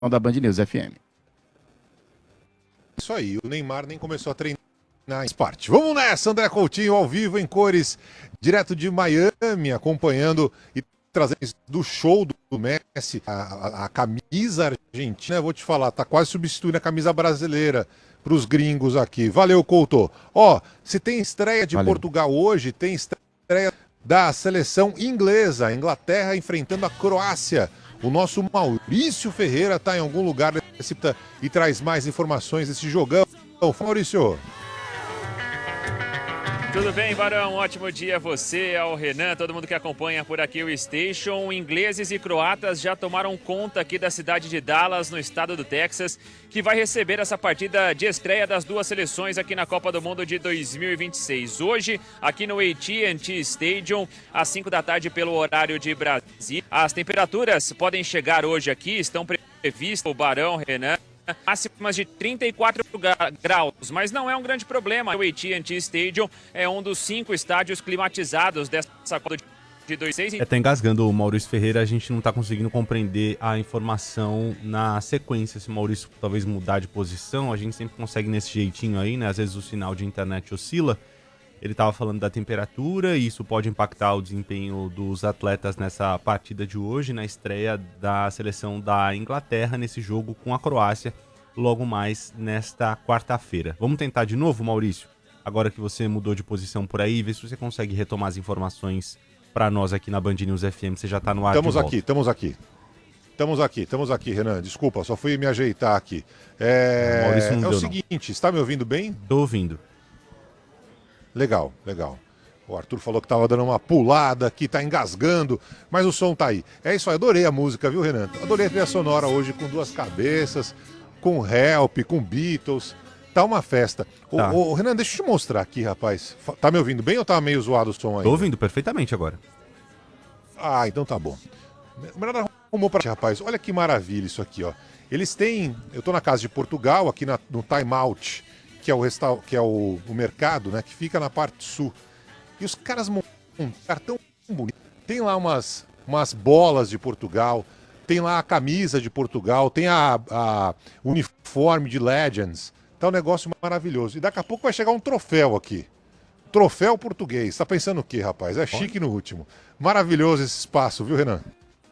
da Band News FM. Isso aí, o Neymar nem começou a treinar em esporte. Vamos nessa, André Coutinho ao vivo em cores, direto de Miami, acompanhando e trazendo do show do Messi, a camisa argentina, eu vou te falar, tá quase substituindo a camisa brasileira para os gringos aqui. Valeu, Couto. Ó, se tem estreia de Portugal hoje, tem estreia da seleção inglesa, a Inglaterra enfrentando a Croácia. O nosso Maurício Ferreira está em algum lugar e traz mais informações desse jogão. Maurício. Tudo bem, Barão? Ótimo dia a você, ao Renan, todo mundo que acompanha por aqui o Station. Ingleses e croatas já tomaram conta aqui da cidade de Dallas, no estado do Texas, que vai receber essa partida de estreia das duas seleções aqui na Copa do Mundo de 2026. Hoje, aqui no AT&T Stadium, às 5 da tarde pelo horário de Brasília. As temperaturas podem chegar hoje aqui, estão previstas, o Barão, Renan, máximas de 34 graus, mas não é um grande problema. O AT&T Stadium é um dos 5 estádios climatizados dessa Copa de 2026. Tá engasgando o Maurício Ferreira, a gente não tá conseguindo compreender a informação na sequência. Se o Maurício talvez mudar de posição, a gente sempre consegue nesse jeitinho aí, né? Às vezes o sinal de internet oscila. Ele estava falando da temperatura e isso pode impactar o desempenho dos atletas nessa partida de hoje, na estreia da seleção da Inglaterra nesse jogo com a Croácia, logo mais nesta quarta-feira. Vamos tentar de novo, Maurício? Agora que você mudou de posição por aí, vê se você consegue retomar as informações para nós aqui na Band News FM. Você já está no ar de volta. Estamos aqui, Renan. Desculpa, só fui me ajeitar aqui. Maurício não é deu, o seguinte, não. Está me ouvindo bem? Tô ouvindo. Legal. O Arthur falou que tava dando uma pulada aqui, tá engasgando, mas o som tá aí. É isso aí, adorei a música, viu, Renan? Adorei a trilha sonora hoje com duas cabeças, com Help, com Beatles. Tá uma festa. Tá. Ô, Renan, deixa eu te mostrar aqui, rapaz. Tá me ouvindo bem ou tá meio zoado o som aí? Tô ouvindo perfeitamente agora. Ah, então tá bom. Melhor arrumou pra rapaz. Olha que maravilha isso aqui, ó. Eles têm... Eu tô na casa de Portugal, aqui no Time Out, que é o mercado, né, que fica na parte sul. E os caras montaram tão bonito. Tem lá umas bolas de Portugal, tem lá a camisa de Portugal, tem a uniforme de Legends. Tá um negócio maravilhoso. E daqui a pouco vai chegar um troféu aqui. Troféu português. Tá pensando o quê, rapaz? É chique no último. Maravilhoso esse espaço, viu, Renan?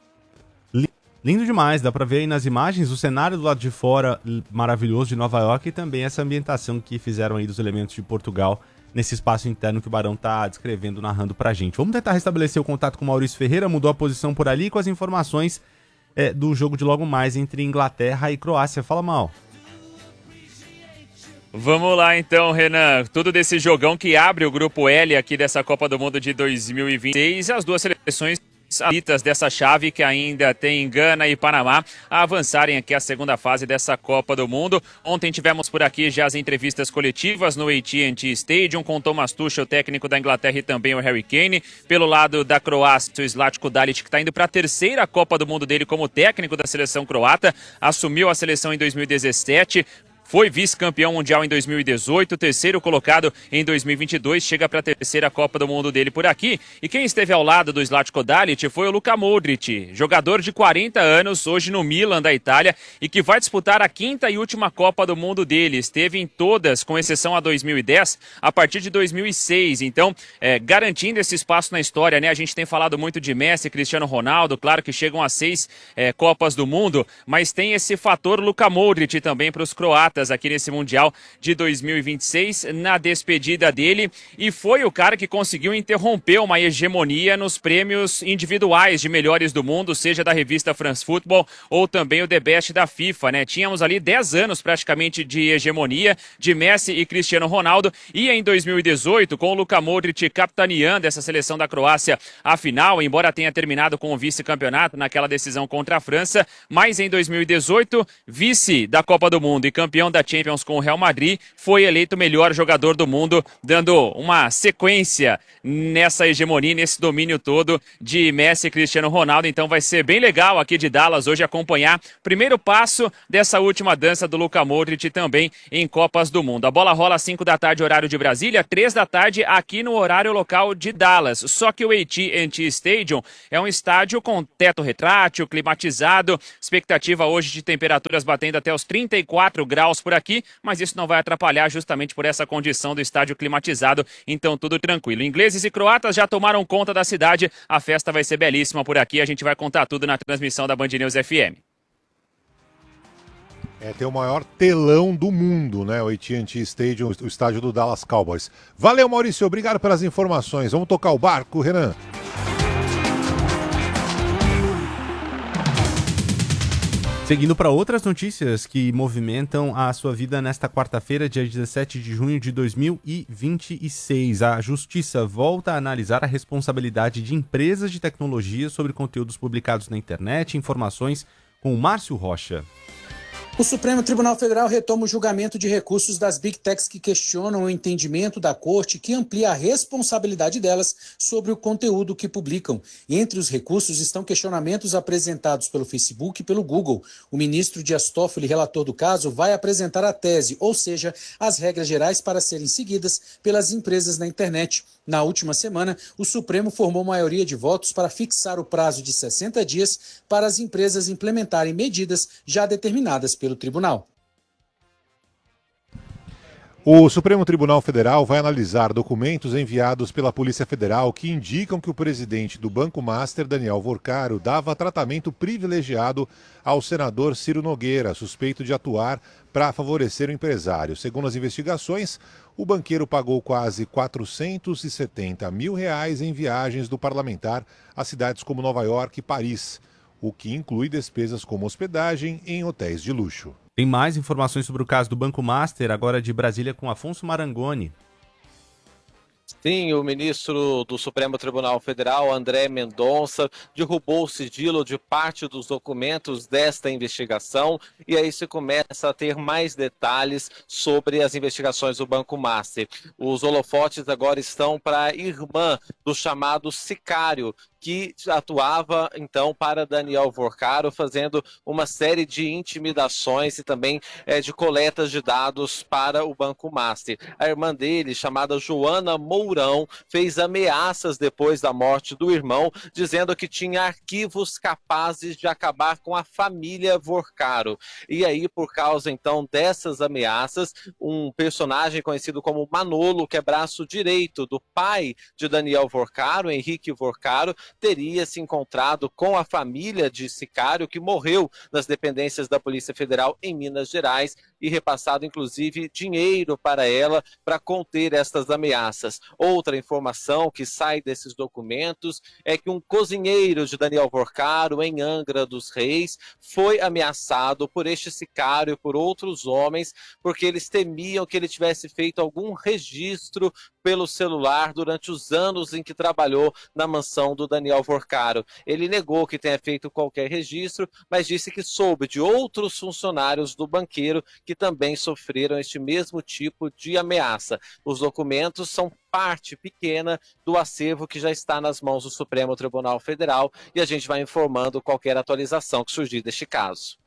Lindo demais, dá pra ver aí nas imagens o cenário do lado de fora maravilhoso de Nova York e também essa ambientação que fizeram aí dos elementos de Portugal nesse espaço interno que o Barão tá descrevendo, narrando pra gente. Vamos tentar restabelecer o contato com o Maurício Ferreira, mudou a posição por ali com as informações do jogo de logo mais entre Inglaterra e Croácia. Fala, Mal. Vamos lá então, Renan. Tudo desse jogão que abre o grupo L aqui dessa Copa do Mundo de 2026. As duas seleções dessa chave que ainda tem Gana e Panamá a avançarem aqui a segunda fase dessa Copa do Mundo. Ontem tivemos por aqui já as entrevistas coletivas no AT&T Stadium com Thomas Tuchel, o técnico da Inglaterra, e também o Harry Kane. Pelo lado da Croácia, o Zlatko Dalic, que está indo para a terceira Copa do Mundo dele como técnico da seleção croata, assumiu a seleção em 2017, foi vice-campeão mundial em 2018, terceiro colocado em 2022, chega para a terceira Copa do Mundo dele por aqui. E quem esteve ao lado do Zlatko Dalic foi o Luka Modric, jogador de 40 anos, hoje no Milan da Itália, e que vai disputar a quinta e última Copa do Mundo dele. Esteve em todas, com exceção a 2010, a partir de 2006. Então, garantindo esse espaço na história, né? A gente tem falado muito de Messi, Cristiano Ronaldo, claro que chegam a 6 Copas do Mundo, mas tem esse fator Luka Modric também para os croatas aqui nesse Mundial de 2026, na despedida dele, e foi o cara que conseguiu interromper uma hegemonia nos prêmios individuais de melhores do mundo, seja da revista France Football ou também o The Best da FIFA, né? Tínhamos ali 10 anos praticamente de hegemonia de Messi e Cristiano Ronaldo, e em 2018, com o Luka Modric capitaneando essa seleção da Croácia à final, embora tenha terminado com o vice-campeonato naquela decisão contra a França, mas em 2018, vice da Copa do Mundo e campeão campeão da Champions com o Real Madrid, foi eleito o melhor jogador do mundo, dando uma sequência nessa hegemonia, nesse domínio todo de Messi e Cristiano Ronaldo. Então vai ser bem legal aqui de Dallas hoje acompanhar o primeiro passo dessa última dança do Luka Modric também em Copas do Mundo. A bola rola às 5 da tarde, horário de Brasília, 3 da tarde aqui no horário local de Dallas. Só que o AT&T Stadium é um estádio com teto retrátil, climatizado, expectativa hoje de temperaturas batendo até os 34 graus por aqui, mas isso não vai atrapalhar justamente por essa condição do estádio climatizado, então tudo tranquilo. Ingleses e croatas já tomaram conta da cidade, a festa vai ser belíssima por aqui, a gente vai contar tudo na transmissão da Band News FM. Tem o maior telão do mundo, né? O AT&T Stadium, o estádio do Dallas Cowboys. Valeu, Maurício, obrigado pelas informações. Vamos tocar o barco, Renan. Seguindo para outras notícias que movimentam a sua vida nesta quarta-feira, dia 17 de junho de 2026. A Justiça volta a analisar a responsabilidade de empresas de tecnologia sobre conteúdos publicados na internet. Informações com o Márcio Rocha. O Supremo Tribunal Federal retoma o julgamento de recursos das Big Techs que questionam o entendimento da Corte que amplia a responsabilidade delas sobre o conteúdo que publicam. Entre os recursos estão questionamentos apresentados pelo Facebook e pelo Google. O ministro Dias Toffoli, relator do caso, vai apresentar a tese, ou seja, as regras gerais para serem seguidas pelas empresas na internet. Na última semana, o Supremo formou maioria de votos para fixar o prazo de 60 dias para as empresas implementarem medidas já determinadas pelo tribunal. O Supremo Tribunal Federal vai analisar documentos enviados pela Polícia Federal que indicam que o presidente do Banco Master, Daniel Vorcaro, dava tratamento privilegiado ao senador Ciro Nogueira, suspeito de atuar para favorecer o empresário. Segundo as investigações, o banqueiro pagou quase R$470 mil em viagens do parlamentar a cidades como Nova York e Paris, o que inclui despesas como hospedagem em hotéis de luxo. Tem mais informações sobre o caso do Banco Master, agora de Brasília com Afonso Marangoni. Sim, o ministro do Supremo Tribunal Federal, André Mendonça, derrubou o sigilo de parte dos documentos desta investigação e aí se começa a ter mais detalhes sobre as investigações do Banco Master. Os holofotes agora estão para a irmã do chamado sicário, que atuava, então, para Daniel Vorcaro, fazendo uma série de intimidações e também de coletas de dados para o Banco Master. A irmã dele, chamada Joana Mourão, fez ameaças depois da morte do irmão, dizendo que tinha arquivos capazes de acabar com a família Vorcaro. E aí, por causa, então, dessas ameaças, um personagem conhecido como Manolo, que é braço direito do pai de Daniel Vorcaro, Henrique Vorcaro, teria se encontrado com a família de sicário que morreu nas dependências da Polícia Federal em Minas Gerais e repassado, inclusive, dinheiro para ela para conter estas ameaças. Outra informação que sai desses documentos é que um cozinheiro de Daniel Vorcaro, em Angra dos Reis, foi ameaçado por este sicário e por outros homens, porque eles temiam que ele tivesse feito algum registro pelo celular durante os anos em que trabalhou na mansão do Daniel Vorcaro. Ele negou que tenha feito qualquer registro, mas disse que soube de outros funcionários do banqueiro que também sofreram este mesmo tipo de ameaça. Os documentos são parte pequena do acervo que já está nas mãos do Supremo Tribunal Federal e a gente vai informando qualquer atualização que surgir deste caso.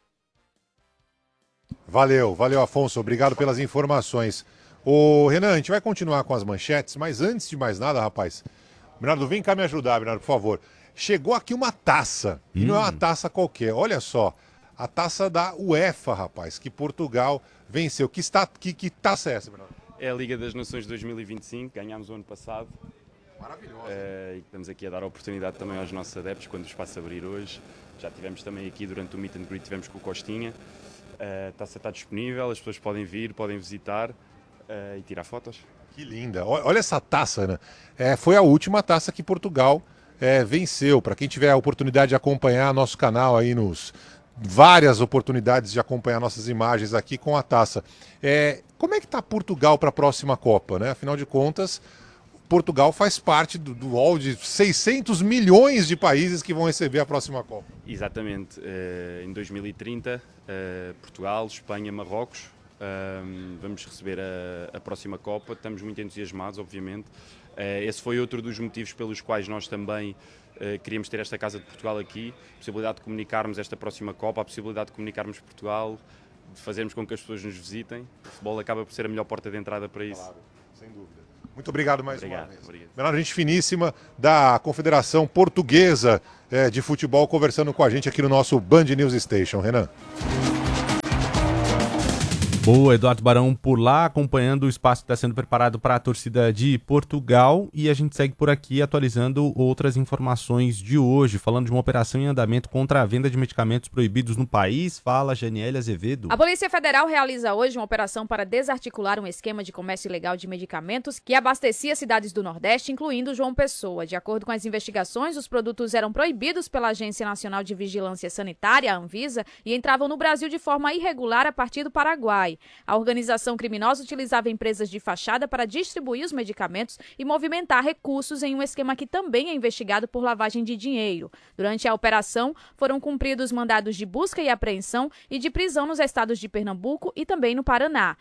Valeu, Afonso, obrigado pelas informações. Ô, Renan, a gente vai continuar com as manchetes, mas antes de mais nada, rapaz, Bernardo, vem cá me ajudar, Bernardo, por favor. Chegou aqui uma taça, e não é uma taça qualquer, olha só, a taça da UEFA, rapaz, que Portugal venceu. Que taça é essa, Bernardo? É a Liga das Nações 2025, ganhámos o ano passado. Maravilhosa. E estamos aqui a dar a oportunidade também aos nossos adeptos, quando o espaço abrir hoje. Já tivemos também aqui durante o Meet and Greet, tivemos com o Costinha. A taça está disponível, as pessoas podem vir, podem visitar e tirar fotos. Que linda. Olha essa taça, né? Foi a última taça que Portugal venceu. Para quem tiver a oportunidade de acompanhar nosso canal aí várias oportunidades de acompanhar nossas imagens aqui com a taça. Como é que está Portugal para a próxima Copa, né? Afinal de contas, Portugal faz parte do hall de 600 milhões de países que vão receber a próxima Copa. Exatamente. Em 2030, Portugal, Espanha, Marrocos Vamos receber a próxima Copa, estamos muito entusiasmados, obviamente. Esse foi outro dos motivos pelos quais nós também queríamos ter esta Casa de Portugal aqui, a possibilidade de comunicarmos esta próxima Copa, a possibilidade de comunicarmos Portugal, de fazermos com que as pessoas nos visitem. O futebol acaba por ser a melhor porta de entrada para isso. Claro, sem dúvida. Muito obrigado mais uma vez. Obrigado. Menor gente finíssima da Confederação Portuguesa de Futebol conversando com a gente aqui no nosso Band News Station. Renan. Boa, Eduardo Barão por lá, acompanhando o espaço que está sendo preparado para a torcida de Portugal, e a gente segue por aqui atualizando outras informações de hoje, falando de uma operação em andamento contra a venda de medicamentos proibidos no país. Fala, Janiele Azevedo. A Polícia Federal realiza hoje uma operação para desarticular um esquema de comércio ilegal de medicamentos que abastecia cidades do Nordeste, incluindo João Pessoa. De acordo com as investigações, os produtos eram proibidos pela Agência Nacional de Vigilância Sanitária, a Anvisa, e entravam no Brasil de forma irregular a partir do Paraguai. A organização criminosa utilizava empresas de fachada para distribuir os medicamentos e movimentar recursos em um esquema que também é investigado por lavagem de dinheiro. Durante a operação, foram cumpridos mandados de busca e apreensão e de prisão nos estados de Pernambuco e também no Paraná.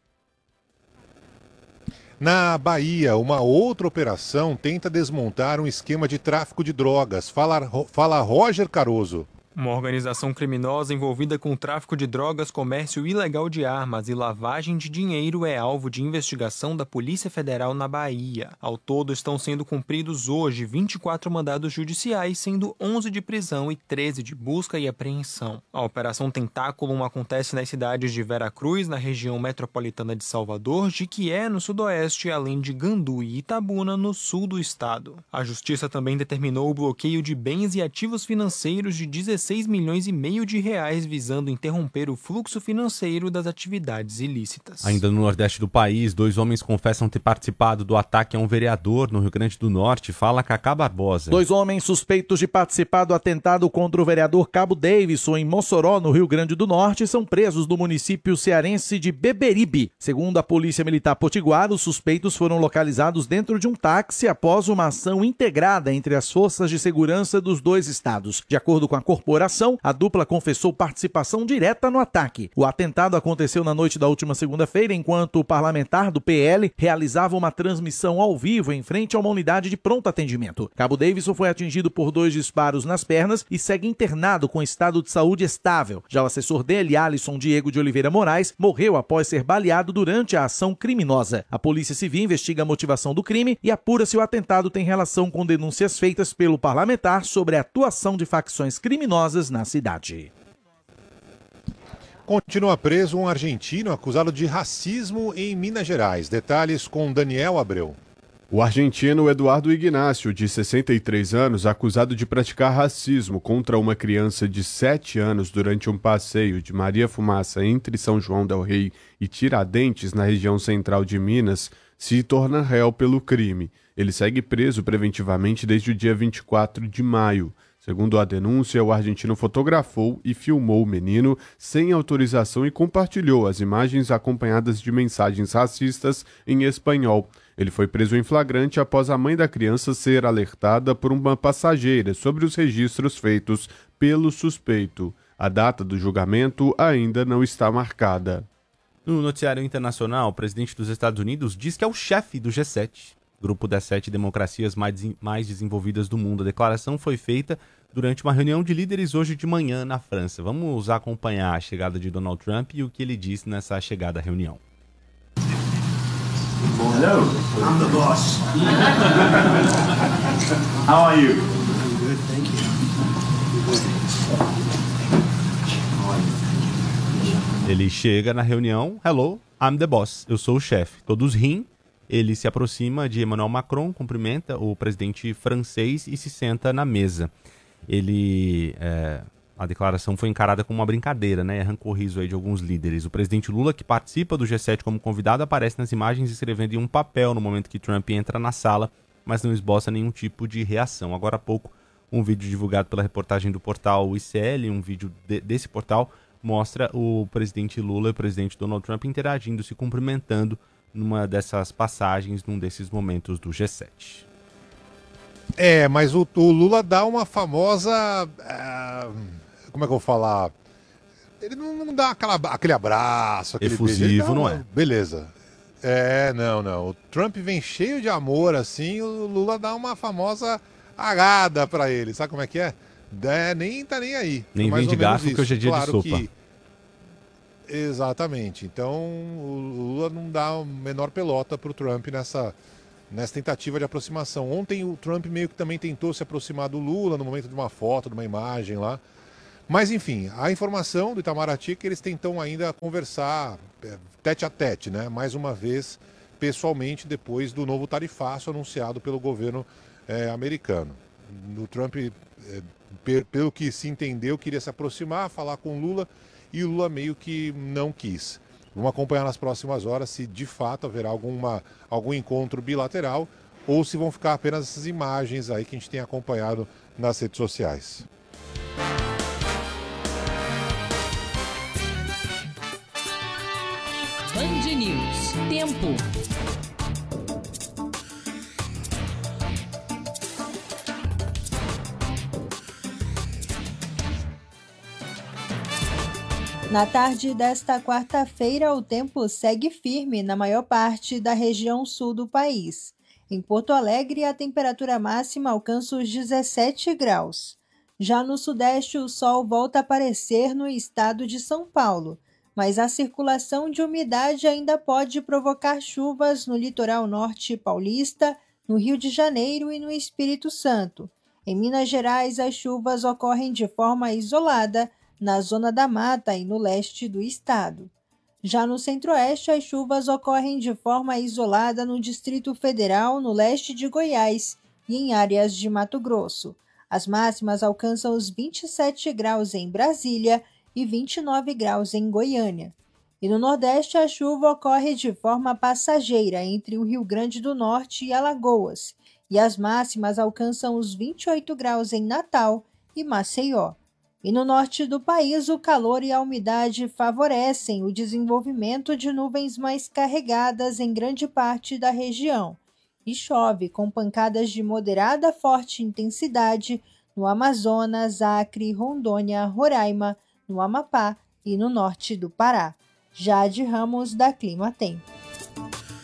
Na Bahia, uma outra operação tenta desmontar um esquema de tráfico de drogas. Fala Roger Caroso. Uma organização criminosa envolvida com tráfico de drogas, comércio ilegal de armas e lavagem de dinheiro é alvo de investigação da Polícia Federal na Bahia. Ao todo, estão sendo cumpridos hoje 24 mandados judiciais, sendo 11 de prisão e 13 de busca e apreensão. A Operação Tentáculo acontece nas cidades de Veracruz, na região metropolitana de Salvador, Jiquié, no sudoeste, além de Gandu e Itabuna, no sul do estado. A Justiça também determinou o bloqueio de bens e ativos financeiros de 16 milhões e meio de reais, visando interromper o fluxo financeiro das atividades ilícitas. Ainda no nordeste do país, 2 homens confessam ter participado do ataque a um vereador no Rio Grande do Norte. Fala Cacá Barbosa. 2 homens suspeitos de participar do atentado contra o vereador Cabo Davidson em Mossoró, no Rio Grande do Norte, são presos no município cearense de Beberibe. Segundo a Polícia Militar Potiguar, os suspeitos foram localizados dentro de um táxi após uma ação integrada entre as forças de segurança dos 2 estados. De acordo com a corporação, a dupla confessou participação direta no ataque. O atentado aconteceu na noite da última segunda-feira, enquanto o parlamentar do PL realizava uma transmissão ao vivo em frente a uma unidade de pronto atendimento. Cabo Davidson foi atingido por 2 disparos nas pernas e segue internado com estado de saúde estável. Já o assessor dele, Alisson Diego de Oliveira Moraes, morreu após ser baleado durante a ação criminosa. A Polícia Civil investiga a motivação do crime e apura se o atentado tem relação com denúncias feitas pelo parlamentar sobre a atuação de facções criminosas na cidade. Continua preso um argentino acusado de racismo em Minas Gerais. Detalhes com Daniel Abreu. O argentino Eduardo Ignacio, de 63 anos, acusado de praticar racismo contra uma criança de 7 anos durante um passeio de Maria Fumaça entre São João del Rei e Tiradentes, na região central de Minas, se torna réu pelo crime. Ele segue preso preventivamente desde o dia 24 de maio. Segundo a denúncia, o argentino fotografou e filmou o menino sem autorização e compartilhou as imagens acompanhadas de mensagens racistas em espanhol. Ele foi preso em flagrante após a mãe da criança ser alertada por uma passageira sobre os registros feitos pelo suspeito. A data do julgamento ainda não está marcada. No noticiário internacional, o presidente dos Estados Unidos diz que é o chefe do G7. Grupo das 7 democracias mais desenvolvidas do mundo. A declaração foi feita durante uma reunião de líderes hoje de manhã na França. Vamos acompanhar a chegada de Donald Trump e o que ele disse nessa chegada à reunião. Hello, I'm the boss. How are you? Good, thank you. Ele chega na reunião, hello, I'm the boss, eu sou o chefe. Todos riem. Ele se aproxima de Emmanuel Macron, cumprimenta o presidente francês e se senta na mesa. A declaração foi encarada como uma brincadeira, né? Arrancou riso aí de alguns líderes. O presidente Lula, que participa do G7 como convidado, aparece nas imagens escrevendo em um papel no momento que Trump entra na sala, mas não esboça nenhum tipo de reação. Agora há pouco, um vídeo divulgado pela reportagem do portal ICL, um vídeo desse portal, mostra o presidente Lula e o presidente Donald Trump interagindo, se cumprimentando numa dessas passagens, num desses momentos do G7. Mas o Lula dá uma famosa... como é que eu vou falar? Ele não dá aquele abraço, aquele efusivo, beijo. não é? Beleza. Não. O Trump vem cheio de amor, assim, o Lula dá uma famosa agada pra ele. Sabe como é que é? Nem tá nem aí. Nem vem de garfo que hoje é dia de sopa. Exatamente. Então, o Lula não dá a menor pelota pro Trump nessa tentativa de aproximação. Ontem o Trump meio que também tentou se aproximar do Lula no momento de uma foto, de uma imagem lá. Mas, enfim, a informação do Itamaraty é que eles tentam ainda conversar tete a tete, né? Mais uma vez, pessoalmente, depois do novo tarifaço anunciado pelo governo americano. O Trump, pelo que se entendeu, queria se aproximar, falar com o Lula, e o Lula meio que não quis. Vamos acompanhar nas próximas horas se de fato haverá algum encontro bilateral ou se vão ficar apenas essas imagens aí que a gente tem acompanhado nas redes sociais. Band News. Tempo. Na tarde desta quarta-feira, o tempo segue firme na maior parte da região sul do país. Em Porto Alegre, a temperatura máxima alcança os 17 graus. Já no sudeste, o sol volta a aparecer no estado de São Paulo, mas a circulação de umidade ainda pode provocar chuvas no litoral norte paulista, no Rio de Janeiro e no Espírito Santo. Em Minas Gerais, as chuvas ocorrem de forma isolada, na zona da mata e no leste do estado. Já no centro-oeste, as chuvas ocorrem de forma isolada no Distrito Federal, no leste de Goiás e em áreas de Mato Grosso. As máximas alcançam os 27 graus em Brasília e 29 graus em Goiânia. E no Nordeste, a chuva ocorre de forma passageira entre o Rio Grande do Norte e Alagoas, e as máximas alcançam os 28 graus em Natal e Maceió. E no norte do país, o calor e a umidade favorecem o desenvolvimento de nuvens mais carregadas em grande parte da região. E chove com pancadas de moderada a forte intensidade no Amazonas, Acre, Rondônia, Roraima, no Amapá e no norte do Pará. Jade Ramos, da Climatempo.